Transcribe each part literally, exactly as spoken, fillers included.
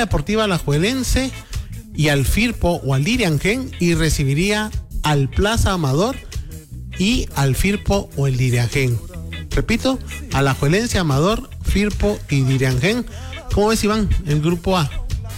Deportiva Alajuelense y al Firpo o al Diriangén, y recibiría al Plaza Amador y al Firpo o el Diriangén. Repito, Alajuelense, Amador, Firpo y Diriangén. ¿Cómo ves, Iván, el grupo A?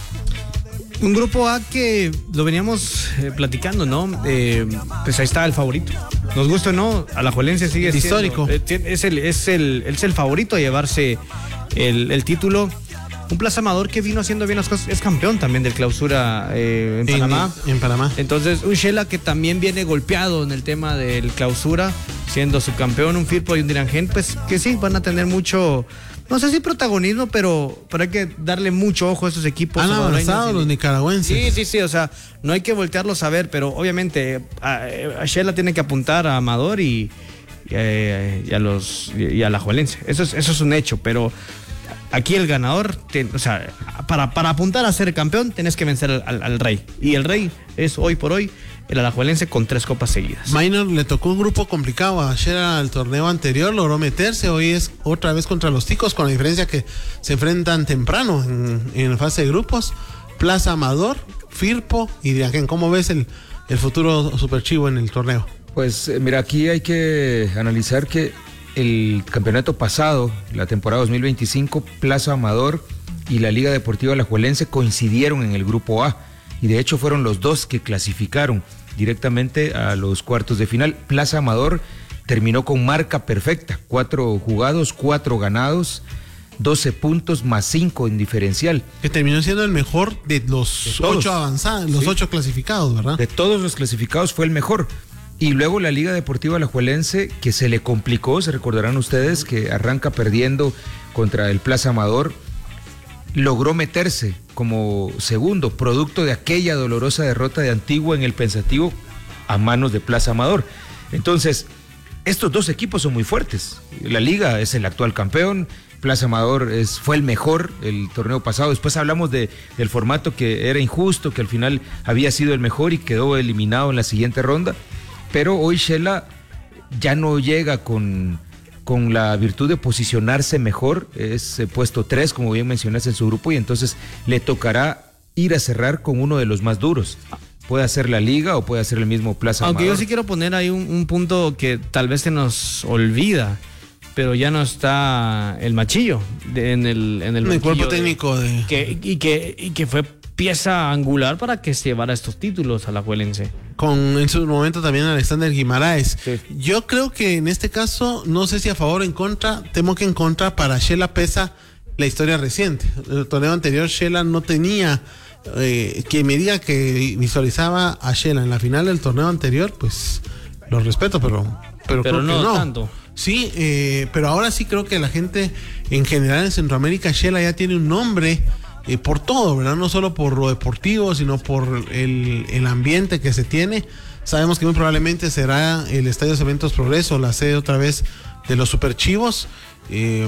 Un grupo A que lo veníamos eh, platicando, ¿no? Eh, pues ahí está el favorito. Nos gusta o no, Alajuelense sigue el siendo, histórico. Eh, es, el, es, el, es el favorito a llevarse el, el título. Un Plaza Amador que vino haciendo bien las cosas, es campeón también del clausura eh, en, en Panamá. En Panamá. Entonces, un Shela que también viene golpeado en el tema del clausura, siendo subcampeón, un Firpo y un Diriangén, pues que sí, van a tener mucho, no sé si protagonismo, pero, pero hay que darle mucho ojo a esos equipos. Han avanzado los nicaragüenses. Sí, sí, sí, o sea, no hay que voltearlos a ver, pero obviamente a, a Shela tiene que apuntar a Amador y, y, a, y a los y a Alajuelense. Eso es, eso es un hecho, pero aquí el ganador, te, o sea, para, para apuntar a ser campeón, tenés que vencer al, al, al Rey. Y el Rey es hoy por hoy el Alajuelense con tres copas seguidas. Minor le tocó un grupo complicado. Ayer al torneo anterior logró meterse. Hoy es otra vez contra los Ticos, con la diferencia que se enfrentan temprano en, en fase de grupos. Plaza Amador, Firpo y Diriangén. ¿Cómo ves el, el futuro Superchivo en el torneo? Pues mira, aquí hay que analizar que el campeonato pasado, la temporada dos mil veinticinco, Plaza Amador y la Liga Deportiva Alajuelense coincidieron en el grupo A, y de hecho fueron los dos que clasificaron directamente a los cuartos de final. Plaza Amador terminó con marca perfecta, cuatro jugados, cuatro ganados, doce puntos más cinco en diferencial. Que terminó siendo el mejor de los de ocho avanzados, los sí. ocho clasificados, ¿verdad? De todos los clasificados fue el mejor. Y luego la Liga Deportiva Alajuelense, que se le complicó, se recordarán ustedes que arranca perdiendo contra el Plaza Amador, logró meterse como segundo, producto de aquella dolorosa derrota de Antigua en el Pensativo a manos de Plaza Amador. Entonces, estos dos equipos son muy fuertes. La Liga es el actual campeón, Plaza Amador es, fue el mejor el torneo pasado. Después hablamos de, del formato que era injusto, que al final había sido el mejor y quedó eliminado en la siguiente ronda. Pero hoy Shela ya no llega con, con la virtud de posicionarse mejor, es eh, puesto tres, como bien mencionaste, en su grupo, y entonces le tocará ir a cerrar con uno de los más duros. Puede ser la Liga o puede ser el mismo Plaza Aunque Amador. Yo sí quiero poner ahí un, un punto que tal vez se nos olvida, pero ya no está el Machillo de, en el en el, el cuerpo de, técnico de... que, y, que, y que fue pieza angular para que se llevara estos títulos a la Alajuelense. Con en su momento también Alexander Guimaraes. Sí. Yo creo que en este caso, no sé si a favor o en contra, temo que en contra. Para Shela pesa la historia reciente. El torneo anterior Shela no tenía eh, que me diga que visualizaba a Shela en la final del torneo anterior, pues lo respeto, pero pero, pero creo no, que no tanto. Sí, eh, pero ahora sí creo que la gente en general en Centroamérica, Shela ya tiene un nombre eh, por todo, ¿verdad? No solo por lo deportivo, sino por el, el ambiente que se tiene. Sabemos que muy probablemente será el Estadio Cementos Progreso, la sede otra vez de los Superchivos, eh,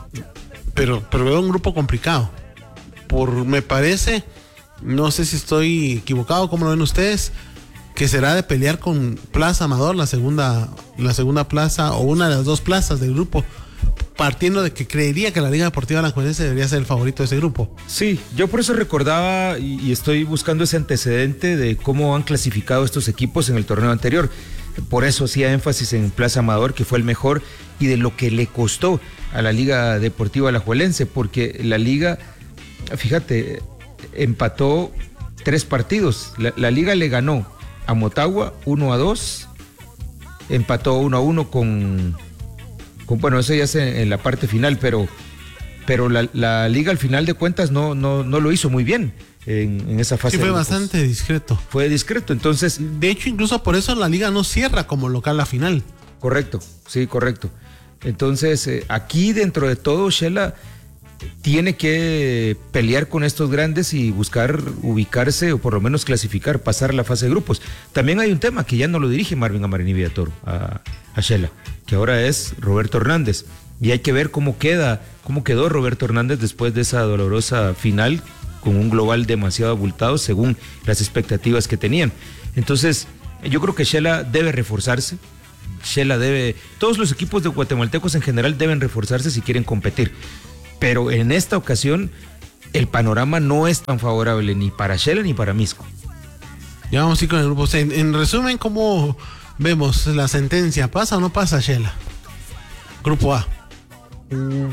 pero, pero veo un grupo complicado. Por, me parece, no sé si estoy equivocado, ¿cómo lo ven ustedes? Que será de pelear con Plaza Amador, la segunda, la segunda plaza o una de las dos plazas del grupo, partiendo de que creería que la Liga Deportiva Alajuelense debería ser el favorito de ese grupo. Sí, yo por eso recordaba y, y estoy buscando ese antecedente de cómo han clasificado estos equipos en el torneo anterior. Por eso hacía énfasis en Plaza Amador, que fue el mejor, y de lo que le costó a la Liga Deportiva Alajuelense, porque la Liga, fíjate, empató tres partidos. La, la Liga le ganó a Motagua uno a dos, empató uno a uno con, con bueno, eso ya es en, en la parte final, pero, pero la, la Liga al final de cuentas no, no, no lo hizo muy bien en, en esa fase. Sí, fue de bastante discreto. Fue discreto, entonces. De hecho, incluso por eso la Liga no cierra como local la final. Correcto, sí, correcto. Entonces, eh, aquí dentro de todo, Shela tiene que pelear con estos grandes y buscar ubicarse o por lo menos clasificar, pasar la fase de grupos. También hay un tema que ya no lo dirige Marvin Amarini Villatoro a, a Shela, que ahora es Roberto Hernández, y hay que ver cómo queda, cómo quedó Roberto Hernández después de esa dolorosa final con un global demasiado abultado según las expectativas que tenían. Entonces, yo creo que Shela debe reforzarse. Shela debe, todos los equipos de guatemaltecos en general deben reforzarse si quieren competir. Pero en esta ocasión el panorama no es tan favorable ni para Shela ni para Misco. Ya vamos a ir con el grupo C. En, en resumen, ¿cómo vemos la sentencia? ¿Pasa o no pasa, Shela? Grupo A. Mm.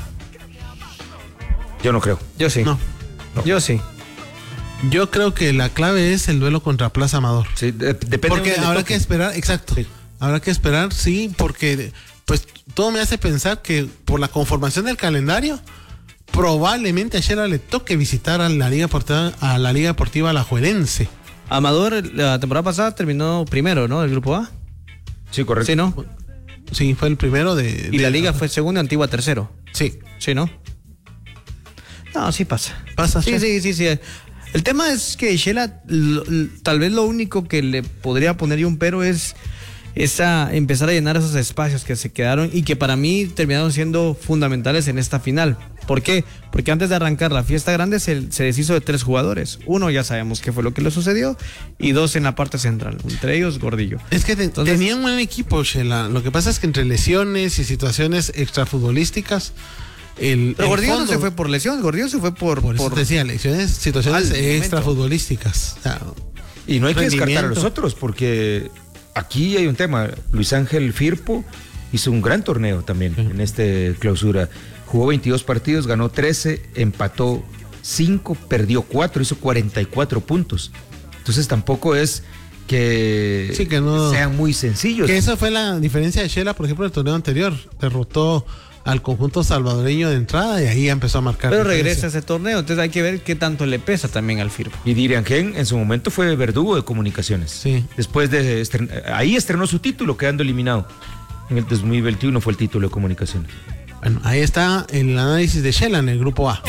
Yo no creo. Yo sí. No. no. Yo sí. Yo creo que la clave es el duelo contra Plaza Amador. Sí, de, depende. Porque habrá que esperar, exacto. Sí. Habrá que esperar, sí, porque pues todo me hace pensar que por la conformación del calendario, probablemente a Shela le toque visitar a la Liga Deportiva, a la Liga Deportiva Alajuelense. Amador la temporada pasada terminó primero, ¿no? Del grupo A. Sí, correcto. Sí, ¿no? Sí, fue el primero de... Y de la liga fue segundo, Antigua tercero. Sí. Sí, ¿no? No, sí pasa. Pasa, sí. Sí, sí, sí, sí. El tema es que Shela, tal vez lo único que le podría poner yo un pero es esa, empezar a llenar esos espacios que se quedaron y que para mí terminaron siendo fundamentales en esta final. ¿Por qué? Porque antes de arrancar la fiesta grande se, se deshizo de tres jugadores. Uno ya sabemos qué fue lo que le sucedió y dos en la parte central, entre ellos Gordillo. Es que te, Entonces, tenían un buen equipo, Shela. Lo que pasa es que entre lesiones y situaciones extrafutbolísticas, el, pero el Gordillo fondo, no se fue por lesión, Gordillo se fue por... Por eso por te decía, lesiones, situaciones extrafutbolísticas. O sea, y no hay que descartar a los otros, porque aquí hay un tema. Luis Ángel Firpo hizo un gran torneo también uh-huh. en este clausura. Jugó veintidós partidos, ganó trece, empató cinco, perdió cuatro, hizo cuarenta y cuatro puntos. Entonces tampoco es que, sí, que no, sean muy sencillos. Que esa fue la diferencia de Shela, por ejemplo, el torneo anterior. Derrotó al conjunto salvadoreño de entrada y ahí empezó a marcar. Pero regresa a ese torneo, entonces hay que ver qué tanto le pesa también al Firpo. Y Dirian Gen en su momento fue verdugo de Comunicaciones. Sí. Después de estren... ahí estrenó su título quedando eliminado. En el dos mil veintiuno fue el título de Comunicaciones. Bueno, ahí está el análisis de Shela en el grupo A.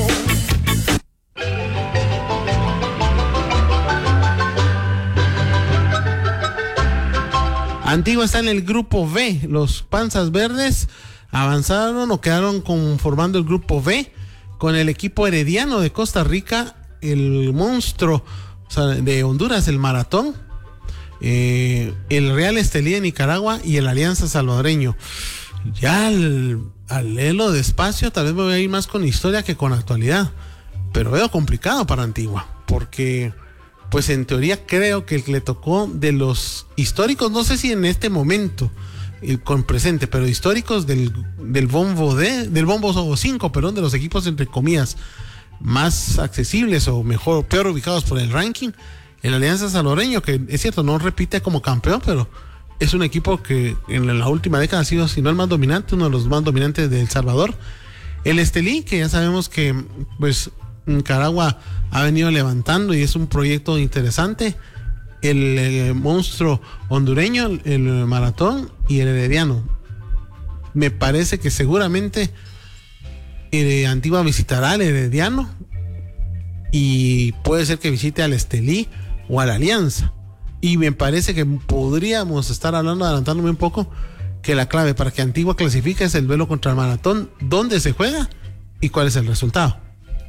Antigua está en el grupo B. Los Panzas Verdes avanzaron o quedaron conformando el grupo B con el equipo herediano de Costa Rica, el monstruo o sea, de Honduras, el Maratón, eh, el Real Estelí de Nicaragua y el Alianza Salvadoreño. Ya al, al leerlo despacio, tal vez me voy a ir más con historia que con actualidad, pero veo complicado para Antigua, porque pues en teoría creo que el que le tocó de los históricos, no sé si en este momento con presente, pero históricos del, del bombo de, del bombo cinco, perdón, de los equipos entre comillas más accesibles o mejor, peor ubicados por el ranking, el Alianza Salvadoreño, que es cierto, no repite como campeón, pero es un equipo que en la última década ha sido, si no el más dominante, uno de los más dominantes de El Salvador. El Estelí, que ya sabemos que pues Nicaragua ha venido levantando y es un proyecto interesante. El, el monstruo hondureño, el, el Maratón y el Herediano. Me parece que seguramente eh, Antigua visitará al Herediano y puede ser que visite al Estelí o a la Alianza. Y me parece que podríamos estar hablando, adelantándome un poco, que la clave para que Antigua clasifique es el duelo contra el Maratón, dónde se juega y cuál es el resultado.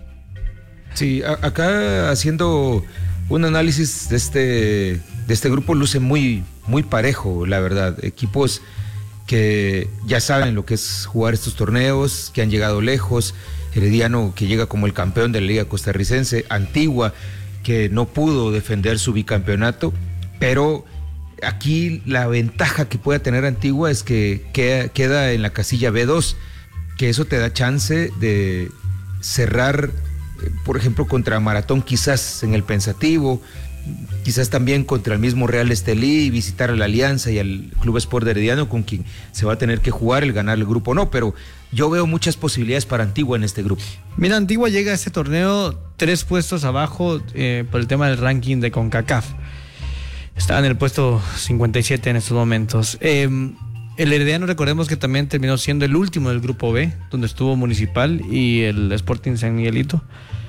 Sí, a, acá haciendo un análisis de este, de este grupo luce muy, muy parejo, la verdad. Equipos que ya saben lo que es jugar estos torneos, que han llegado lejos. Herediano, que llega como el campeón de la Liga Costarricense. Antigua, que no pudo defender su bicampeonato, pero aquí la ventaja que pueda tener Antigua es que queda, queda en la casilla B dos, que eso te da chance de cerrar, por ejemplo, contra Maratón, quizás en el pensativo, quizás también contra el mismo Real Estelí, visitar a la Alianza y al Club Sport Herediano, con quien se va a tener que jugar el ganar el grupo, no, pero yo veo muchas posibilidades para Antigua en este grupo. Mira, Antigua llega a este torneo tres puestos abajo eh, por el tema del ranking de CONCACAF. Está en el puesto cincuenta y siete en estos momentos. Eh, el Herediano, recordemos que también terminó siendo el último del grupo B, donde estuvo Municipal y el Sporting San Miguelito.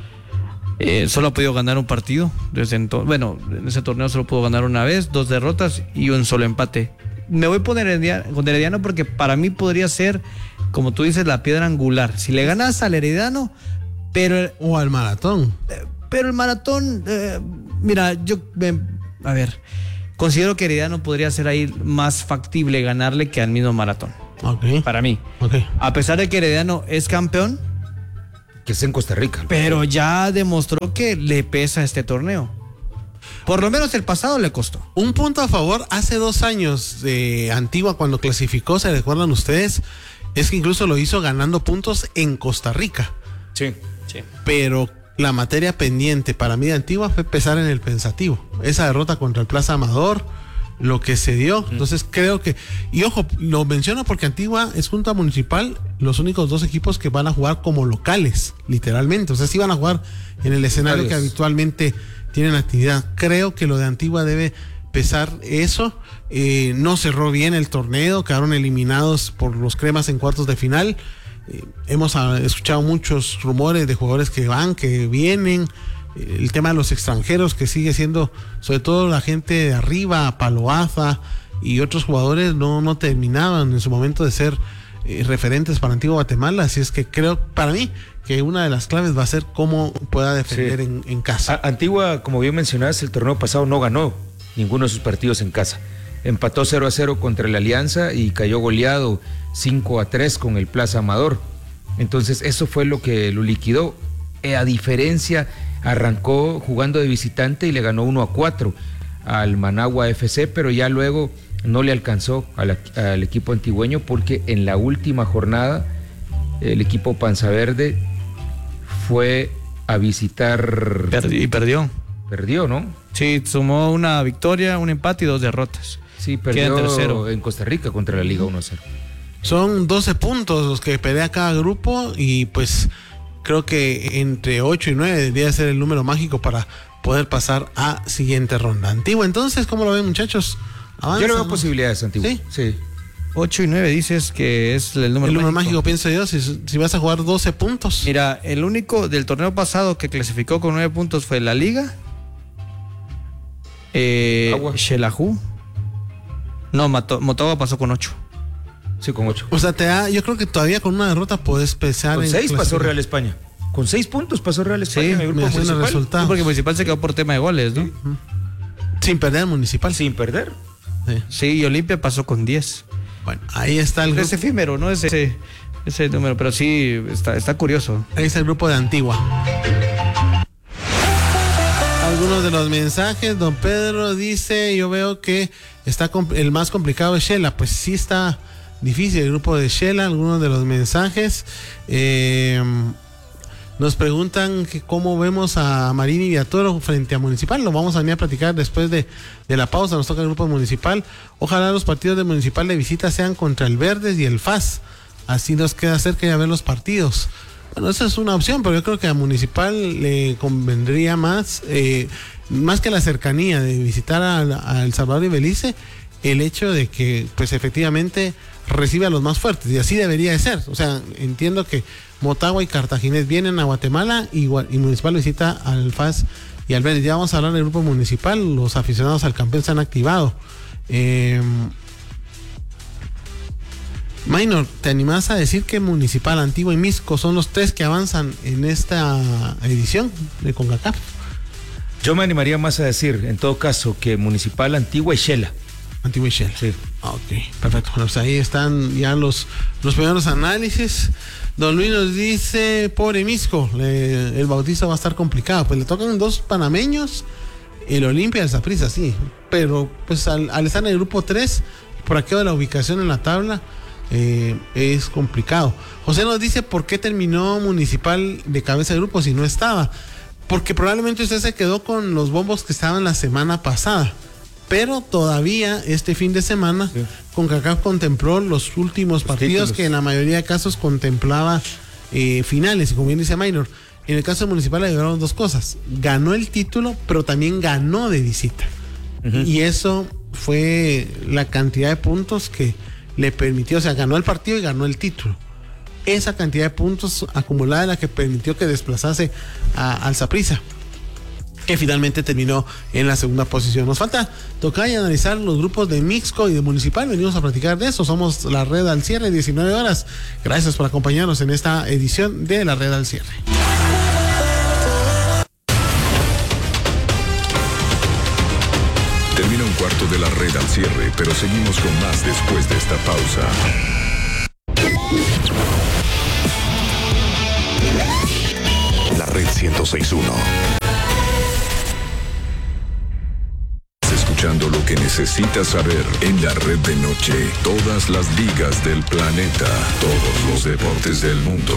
Eh, solo ha podido ganar un partido desde entonces. Bueno, en ese torneo solo pudo ganar una vez, dos derrotas y un solo empate. Me voy con Herediano, con Herediano porque para mí podría ser, como tú dices, la piedra angular. Si le ganas al Herediano, pero o al Maratón. Eh, pero el Maratón, eh, mira, yo, eh, a ver, considero que Herediano podría ser ahí más factible ganarle que al mismo Maratón. Okay. Para mí. Okay. A pesar de que Herediano es campeón, que es en Costa Rica. Pero ya demostró que le pesa este torneo. Por lo menos el pasado le costó. Un punto a favor, hace dos años de Antigua cuando clasificó, ¿se recuerdan ustedes? Es que incluso lo hizo ganando puntos en Costa Rica. Sí. Sí. Pero la materia pendiente para mí de Antigua fue pesar en el pensativo. Esa derrota contra el Plaza Amador, lo que se dio. Entonces creo que, y ojo, lo menciono porque Antigua es junto a Municipal los únicos dos equipos que van a jugar como locales, literalmente. O sea, sí van a jugar en el escenario Adiós. que habitualmente tienen actividad. Creo que lo de Antigua debe pesar eso. Eh, no cerró bien el torneo, quedaron eliminados por los cremas en cuartos de final. Eh, hemos ah, escuchado muchos rumores de jugadores que van, que vienen. Eh, el tema de los extranjeros que sigue siendo, sobre todo la gente de arriba, Paloaza y otros jugadores no, no terminaban en su momento de ser eh, referentes para Antigua Guatemala. Así es que creo, para mí, que una de las claves va a ser cómo pueda defender Sí. en, en casa. A- Antigua, como bien mencionabas, el torneo pasado no ganó ninguno de sus partidos en casa. Empató cero a cero contra el Alianza y cayó goleado cinco a tres con el Plaza Amador. Entonces eso fue lo que lo liquidó. Eh, a diferencia, arrancó jugando de visitante y le ganó uno a cuatro al Managua F C, pero ya luego no le alcanzó a la- al equipo antigüeño porque en la última jornada el equipo Panza Verde fue a visitar... Perdi- y perdió. Perdió, ¿no? Sí, sumó una victoria, un empate y dos derrotas. Sí, Queda en perdió tercero. en Costa Rica contra la Liga uno a cero. Son doce puntos los que pelea cada grupo y pues creo que entre ocho y nueve debería ser el número mágico para poder pasar a siguiente ronda. Antigua, entonces, ¿cómo lo ven, muchachos? ¿Avanza, Yo le veo no? posibilidades, Antiguo. ¿Sí? Sí. ocho y nueve dices que es el número, El número mágico, mágico. pienso yo, si, si vas a jugar doce puntos. Mira, el único del torneo pasado que clasificó con nueve puntos fue la Liga. Eh, Agua. Xelajú. No, Mato- Motagua pasó con ocho. Sí, con ocho. O sea, te da, yo creo que todavía con una derrota podés pesar Con en seis pasó clasificar. Real España. Con seis puntos pasó Real España Sí, en el grupo me suena el municipal. resultado. Sí, porque Municipal se quedó por tema de goles, ¿no? Sin perder el municipal. Sin perder. Sí. Sí, y Olimpia pasó con diez. Bueno, ahí está el Es grupo, efímero, ¿no? Ese, ese número, pero sí, está, está curioso. ahí está el grupo de Antigua. Algunos de los mensajes, don Pedro dice, yo veo que está compl- el más complicado es Shela, pues sí está difícil el grupo de Shela. Algunos de los mensajes eh, nos preguntan que cómo vemos a Marín y Villatoro frente a Municipal. Lo vamos a venir a platicar después de, de la pausa. Nos toca el grupo Municipal. Ojalá los partidos de Municipal de visita sean contra el Verdes y el F A S, así nos queda cerca de ver los partidos. Bueno, esa es una opción, pero yo creo que a Municipal le convendría más, eh, más que la cercanía de visitar a, a El Salvador y Belice, el hecho de que, pues efectivamente, recibe a los más fuertes, y así debería de ser. O sea, entiendo que Motagua y Cartaginés vienen a Guatemala y, Gua- y Municipal visita al F A S y al Vélez. Ya vamos a hablar del grupo Municipal, los aficionados al campeón se han activado. Eh, Minor, ¿te animás a decir que Municipal, Antigua y Misco son los tres que avanzan en esta edición de CONCACAF? Yo me animaría más a decir, en todo caso, que Municipal, Antigua y Shela. Antigua y Shela. Sí. Ah, ok, perfecto. Bueno, pues ahí están ya los, los primeros análisis. Don Luis nos dice, pobre Misco, le- el bautizo va a estar complicado. Pues le tocan dos panameños, el Olimpia y el Saprissa, sí. Pero pues al, al estar en el grupo tres, por aquí de la ubicación en la tabla, eh, es complicado. José nos dice, ¿por qué terminó Municipal de cabeza de grupo si no estaba? Porque probablemente usted se quedó con los bombos que estaban la semana pasada. Pero todavía este fin de semana, Sí. CONCACAF contempló los últimos partidos títulos. que en la mayoría de casos contemplaba eh, finales. Y como bien dice Minor, en el caso de Municipal le llevaron dos cosas. Ganó el título, pero también ganó de visita. Ujú. Y eso fue la cantidad de puntos que le permitió, o sea, ganó el partido y ganó el título. Esa cantidad de puntos acumulada es la que permitió que desplazase a, al Saprissa, que finalmente terminó en la segunda posición. Nos falta tocar y analizar los grupos de Mixco y de Municipal. Venimos a platicar de eso. Somos la Red al Cierre, diecinueve horas. Gracias por acompañarnos en esta edición de la Red al Cierre. Termina un cuarto de la Red al Cierre, pero seguimos con más después de esta pausa. ciento seis punto uno. Escuchando lo que necesitas saber en la red de noche. Todas las ligas del planeta. Todos los deportes del mundo.